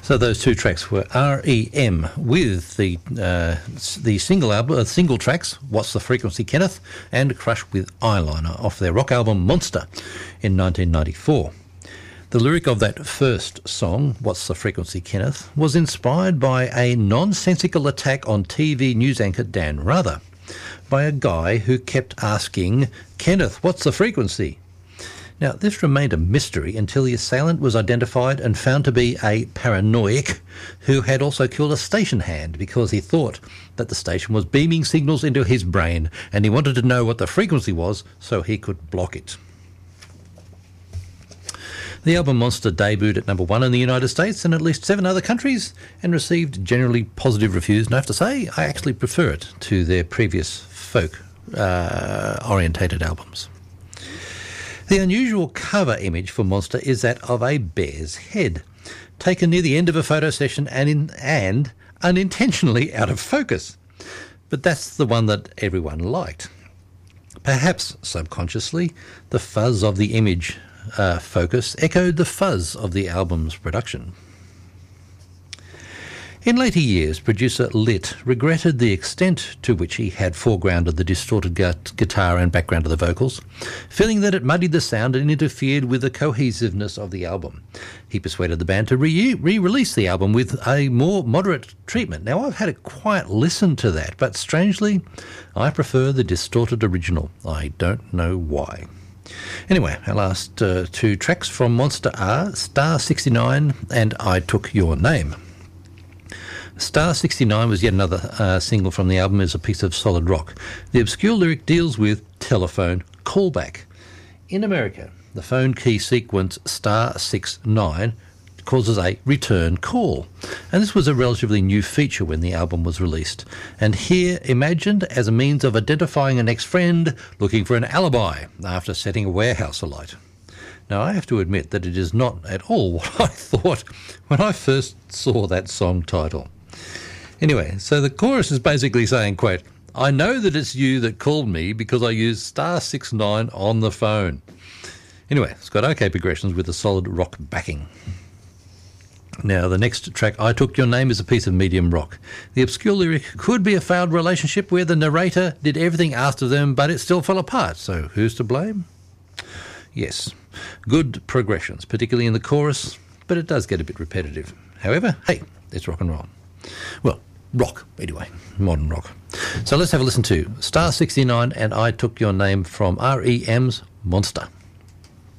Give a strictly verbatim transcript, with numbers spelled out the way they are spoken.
So those two tracks were R E M with the uh, the single album, uh, single tracks, What's the Frequency, Kenneth, and Crush with Eyeliner off their rock album Monster in nineteen ninety-four. The lyric of that first song, What's the Frequency, Kenneth, was inspired by a nonsensical attack on T V news anchor Dan Rather by a guy who kept asking, Kenneth, what's the frequency? Now, this remained a mystery until the assailant was identified and found to be a paranoiac who had also killed a station hand because he thought that the station was beaming signals into his brain and he wanted to know what the frequency was so he could block it. The album Monster debuted at number one in the United States and at least seven other countries and received generally positive reviews. And I have to say, I actually prefer it to their previous folk-orientated uh, albums. The unusual cover image for Monster is that of a bear's head, taken near the end of a photo session and, in, and unintentionally out of focus. But that's the one that everyone liked. Perhaps subconsciously, the fuzz of the image uh, focus echoed the fuzz of the album's production. In later years, producer Litt regretted the extent to which he had foregrounded the distorted gu- guitar and background of the vocals, feeling that it muddied the sound and interfered with the cohesiveness of the album. He persuaded the band to re- re-release the album with a more moderate treatment. Now, I've had a quiet listen to that, but strangely, I prefer the distorted original. I don't know why. Anyway, our last uh, two tracks from Monster are Star sixty-nine and I Took Your Name. Star sixty-nine was yet another uh, single from the album as a piece of solid rock. The obscure lyric deals with telephone callback. In America, the phone key sequence star sixty-nine causes a return call, and this was a relatively new feature when the album was released, and here imagined as a means of identifying an ex-friend looking for an alibi after setting a warehouse alight. Now, I have to admit that it is not at all what I thought when I first saw that song title. Anyway, so the chorus is basically saying, quote, I know that it's you that called me because I used star sixty-nine on the phone. Anyway, it's got okay progressions with a solid rock backing. Now, the next track, I Took Your Name, is a piece of medium rock. The obscure lyric could be a failed relationship where the narrator did everything asked of them, but it still fell apart. So who's to blame? Yes, good progressions, particularly in the chorus, but it does get a bit repetitive. However, hey, it's rock and roll. Well, rock, anyway, modern rock. So let's have a listen to Star sixty-nine and I Took Your Name from R E M's Monster.